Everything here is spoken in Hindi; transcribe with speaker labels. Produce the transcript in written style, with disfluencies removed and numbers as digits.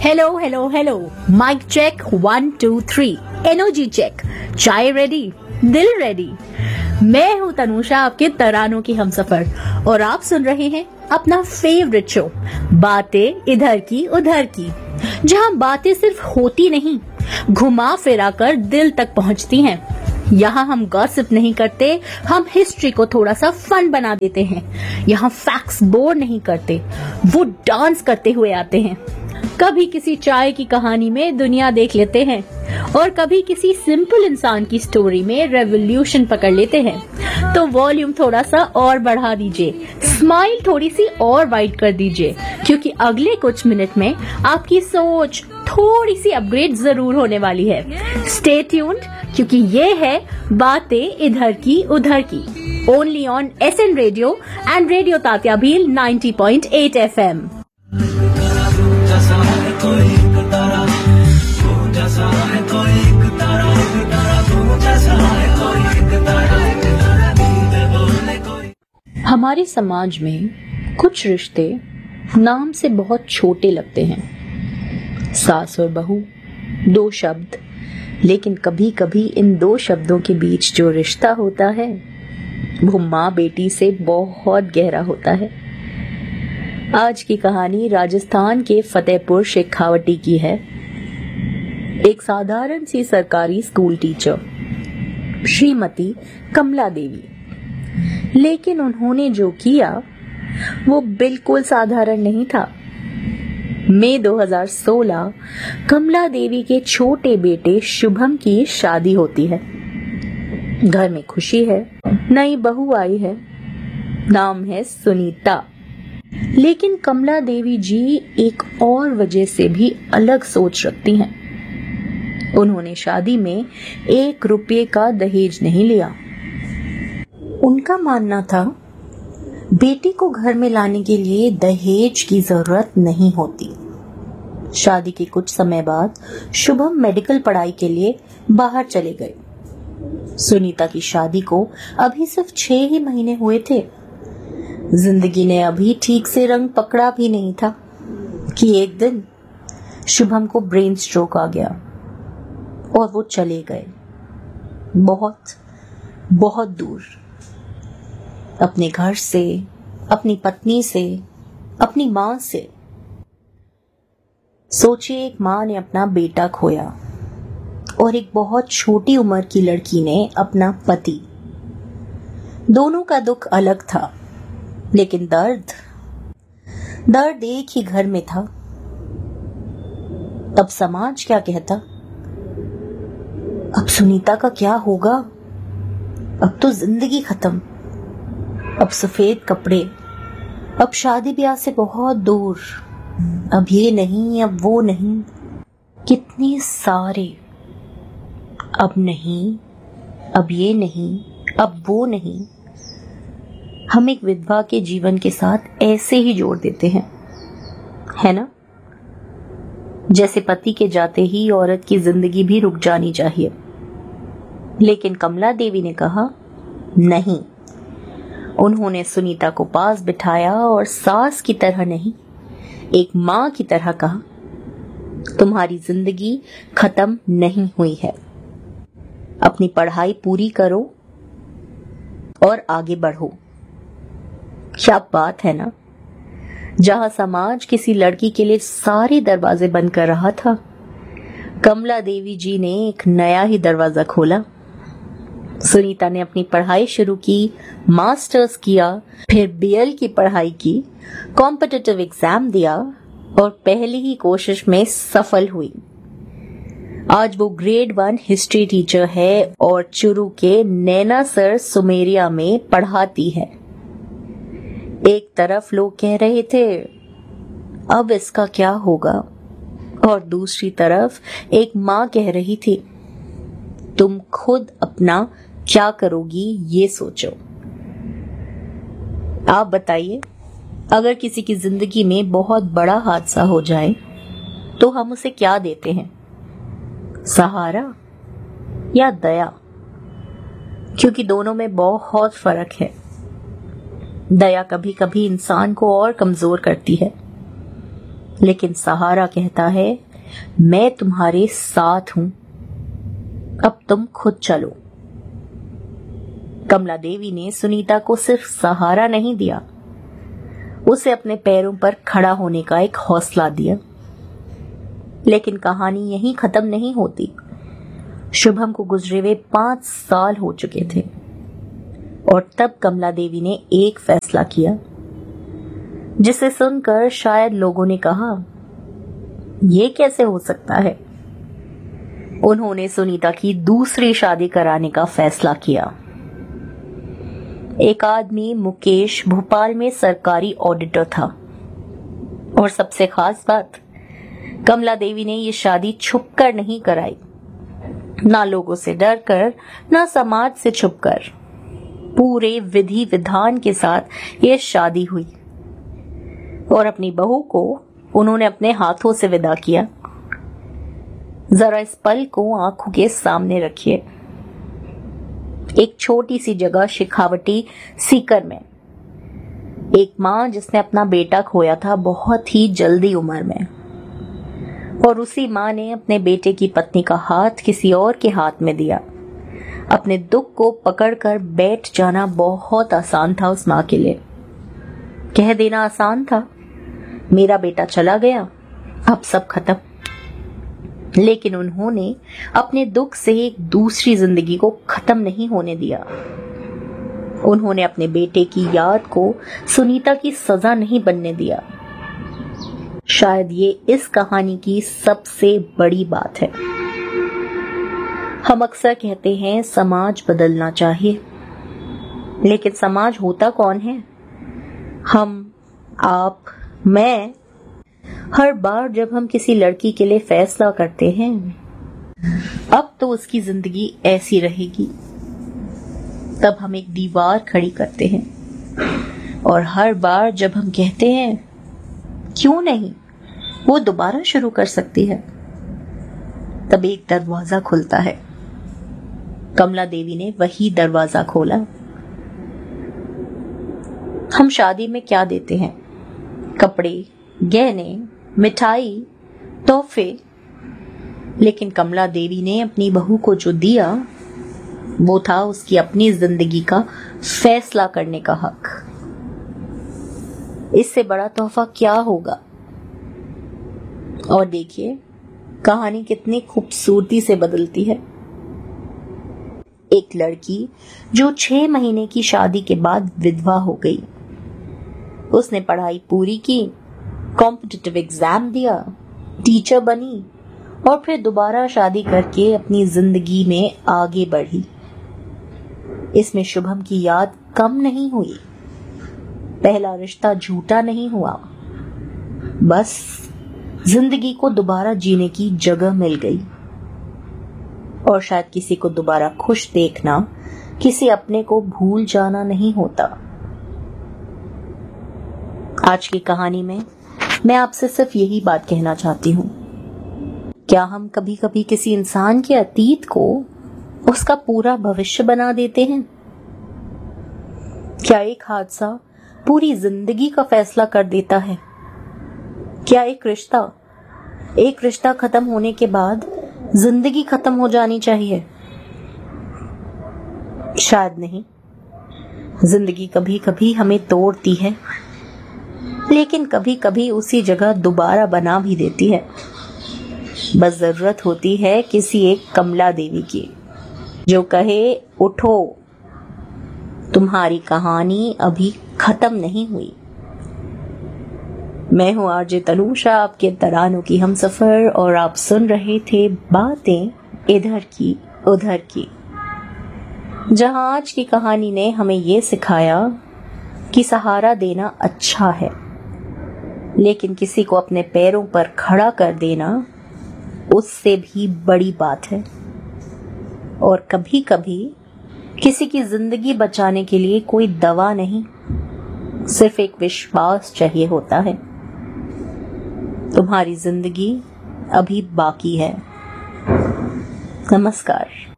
Speaker 1: Hello hello hello, mic check 1 2 3, energy check, चाय रेडी, दिल रेडी। मैं हूँ तनुषा, आपके तरानों की हमसफर, और आप सुन रहे हैं अपना फेवरेट शो बातें इधर की उधर की, जहाँ बातें सिर्फ होती नहीं, घुमा फिरा कर दिल तक पहुँचती हैं। यहाँ हम गॉसिप नहीं करते, हम हिस्ट्री को थोड़ा सा फन बना देते हैं। यहाँ फैक्ट्स बोर नहीं करते, वो डांस करते हुए आते हैं। कभी किसी चाय की कहानी में दुनिया देख लेते हैं, और कभी किसी सिंपल इंसान की स्टोरी में रेवोल्यूशन पकड़ लेते हैं। तो वॉल्यूम थोड़ा सा और बढ़ा दीजिए, स्माइल थोड़ी सी और वाइड कर दीजिए, क्योंकि अगले कुछ मिनट में आपकी सोच थोड़ी सी अपग्रेड जरूर होने वाली है। स्टे ट्यून्ड, क्योंकि ये है बातें इधर की उधर की, only on SN radio and radio Tatya Bhil 90.8 FM। हमारे समाज में कुछ रिश्ते नाम से बहुत छोटे लगते हैं, सास और बहू, दो शब्द, लेकिन कभी कभी इन दो शब्दों के बीच जो रिश्ता होता है वो माँ बेटी से बहुत गहरा होता है। आज की कहानी राजस्थान के फतेहपुर शेखावटी की है। एक साधारण सी सरकारी स्कूल टीचर श्रीमती कमला देवी, लेकिन उन्होंने जो किया वो बिल्कुल साधारण नहीं था। मई 2016 कमला देवी के छोटे बेटे शुभम की शादी होती है। घर में खुशी है, नई बहू आई है, नाम है सुनीता। लेकिन कमला देवी जी एक और वजह से भी अलग सोच रखती हैं। उन्होंने शादी में 1 रुपये का दहेज नहीं लिया। उनका मानना था बेटी को घर में लाने के लिए दहेज की जरूरत नहीं होती। शादी के कुछ समय बाद शुभम मेडिकल पढ़ाई के लिए बाहर चले गए। सुनीता की शादी को अभी सिर्फ 6 ही महीने हुए थे। जिंदगी ने अभी ठीक से रंग पकड़ा भी नहीं था कि एक दिन शुभम को ब्रेन स्ट्रोक आ गया और वो चले गए, बहुत बहुत दूर, अपने घर से, अपनी पत्नी से, अपनी माँ से। सोचिए, एक माँ ने अपना बेटा खोया और एक बहुत छोटी उम्र की लड़की ने अपना पति। दोनों का दुख अलग था, लेकिन दर्द एक ही घर में था। तब समाज क्या कहता? अब सुनीता का क्या होगा? अब तो जिंदगी खत्म, अब सफेद कपड़े, अब शादी ब्याह से बहुत दूर, अब ये नहीं, अब वो नहीं, कितने सारे अब नहीं, अब ये नहीं, अब वो नहीं। हम एक विधवा के जीवन के साथ ऐसे ही जोड़ देते हैं, है ना? जैसे पति के जाते ही औरत की जिंदगी भी रुक जानी चाहिए। लेकिन कमला देवी ने कहा नहीं। उन्होंने सुनीता को पास बिठाया और सास की तरह नहीं, एक माँ की तरह कहा, तुम्हारी जिंदगी खत्म नहीं हुई है। अपनी पढ़ाई पूरी करो और आगे बढ़ो। क्या बात है ना? जहां समाज किसी लड़की के लिए सारे दरवाजे बंद कर रहा था, कमला देवी जी ने एक नया ही दरवाजा खोला। सुनीता ने अपनी पढ़ाई शुरू की, मास्टर्स किया, फिर बीएल की पढ़ाई की, कॉम्पिटिटिव एग्जाम दिया और पहली ही कोशिश में सफल हुई। आज वो ग्रेड 1 हिस्ट्री टीचर है और चुरू के नैना सर सुमेरिया में पढ़ाती है। एक तरफ लोग कह रहे थे अब इसका क्या होगा, और दूसरी तरफ एक माँ कह रही थी तुम खुद अपना क्या करोगी ये सोचो। आप बताइए, अगर किसी की जिंदगी में बहुत बड़ा हादसा हो जाए तो हम उसे क्या देते हैं? सहारा या दया? क्योंकि दोनों में बहुत फर्क है। दया कभी कभी इंसान को और कमजोर करती है, लेकिन सहारा कहता है, मैं तुम्हारे साथ हूं, अब तुम खुद चलो। कमला देवी ने सुनीता को सिर्फ सहारा नहीं दिया, उसे अपने पैरों पर खड़ा होने का एक हौसला दिया। लेकिन कहानी यहीं खत्म नहीं होती। शुभम को गुजरे हुए 5 साल हो चुके थे और तब कमला देवी ने एक फैसला किया जिसे सुनकर शायद लोगों ने कहा, ये कैसे हो सकता है। उन्होंने सुनीता की दूसरी शादी कराने का फैसला किया। एक आदमी मुकेश भोपाल में सरकारी ऑडिटर था और सबसे खास बात, कमला देवी ने ये शादी छुपकर नहीं कराई, ना लोगों से डरकर, ना समाज से छुपकर। पूरे विधि विधान के साथ ये शादी हुई और अपनी बहू को उन्होंने अपने हाथों से विदा किया। जरा इस पल को आंखों के सामने रखिए। एक छोटी सी जगह शेखावटी सीकर में एक मां जिसने अपना बेटा खोया था बहुत ही जल्दी उम्र में, और उसी मां ने अपने बेटे की पत्नी का हाथ किसी और के हाथ में दिया। अपने दुख को पकड़कर बैठ जाना बहुत आसान था उस मां के लिए। कह देना आसान था, मेरा बेटा चला गया, अब सब खत्म। लेकिन उन्होंने अपने दुख से एक दूसरी जिंदगी को खत्म नहीं होने दिया। उन्होंने अपने बेटे की याद को सुनीता की सजा नहीं बनने दिया। शायद ये इस कहानी की सबसे बड़ी बात है। हम अक्सर कहते हैं समाज बदलना चाहिए, लेकिन समाज होता कौन है? हम, आप, मैं। हर बार जब हम किसी लड़की के लिए फैसला करते हैं, अब तो उसकी जिंदगी ऐसी रहेगी, तब हम एक दीवार खड़ी करते हैं। और हर बार जब हम कहते हैं क्यों नहीं, वो दोबारा शुरू कर सकती है, तब एक दरवाजा खुलता है। कमला देवी ने वही दरवाजा खोला। हम शादी में क्या देते हैं? कपड़े, गहने, मिठाई, तोहफे। लेकिन कमला देवी ने अपनी बहू को जो दिया वो था उसकी अपनी जिंदगी का फैसला करने का हक। इससे बड़ा तोहफा क्या होगा? और देखिए कहानी कितनी खूबसूरती से बदलती है। एक लड़की जो 6 महीने की शादी के बाद विधवा हो गई। उसने पढ़ाई पूरी की, कॉम्पिटिटिव एग्जाम दिया, टीचर बनी और फिर दोबारा शादी करके अपनी जिंदगी में आगे बढ़ी। इसमें शुभम की याद कम नहीं हुई, पहला रिश्ता झूठा नहीं हुआ, बस जिंदगी को दोबारा जीने की जगह मिल गई। और शायद किसी को दोबारा खुश देखना किसी अपने को भूल जाना नहीं होता। आज की कहानी में मैं आपसे सिर्फ यही बात कहना चाहती हूँ, क्या हम कभी कभी किसी इंसान के अतीत को उसका पूरा भविष्य बना देते हैं? क्या एक हादसा पूरी जिंदगी का फैसला कर देता है? क्या एक रिश्ता खत्म होने के बाद जिंदगी खत्म हो जानी चाहिए? शायद नहीं। जिंदगी कभी कभी हमें तोड़ती है, लेकिन कभी कभी उसी जगह दोबारा बना भी देती है। बस जरूरत होती है किसी एक कमला देवी की, जो कहे उठो, तुम्हारी कहानी अभी खत्म नहीं हुई। मैं हूं आरजे तनुषा, आपके तरानों की हमसफर, और आप सुन रहे थे बातें इधर की उधर की, जहां आज की कहानी ने हमें ये सिखाया कि सहारा देना अच्छा है, लेकिन किसी को अपने पैरों पर खड़ा कर देना उससे भी बड़ी बात है। और कभी कभी किसी की जिंदगी बचाने के लिए कोई दवा नहीं, सिर्फ एक विश्वास चाहिए होता है। तुम्हारी जिंदगी अभी बाकी है। नमस्कार।